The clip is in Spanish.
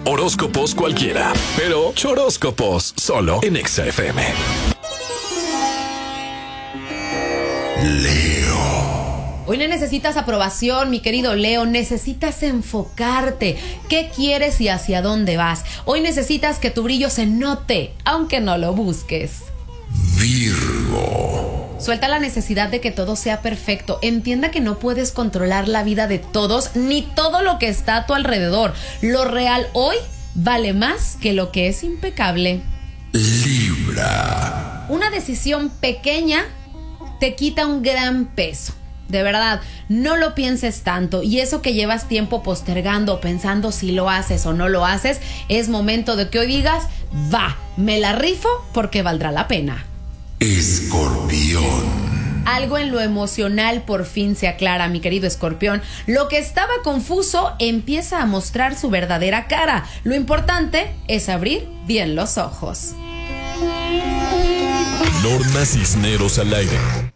Horóscopos cualquiera, pero choróscopos solo en Exa FM. Leo. Hoy no necesitas aprobación, mi querido Leo, necesitas enfocarte. ¿Qué quieres y hacia dónde vas? Hoy necesitas que tu brillo se note, aunque no lo busques. Virgo. Suelta la necesidad de que todo sea perfecto. Entienda que no puedes controlar la vida de todos ni todo lo que está a tu alrededor. Lo real hoy vale más que lo que es impecable. Libra. Una decisión pequeña te quita un gran peso. De verdad, no lo pienses tanto. Y eso que llevas tiempo postergando, pensando si lo haces o no lo haces, es momento de que hoy digas, va, me la rifo porque valdrá la pena. Escorpión. Algo en lo emocional por fin se aclara, mi querido Escorpión. Lo que estaba confuso empieza a mostrar su verdadera cara. Lo importante es abrir bien los ojos. Norma Cisneros al aire.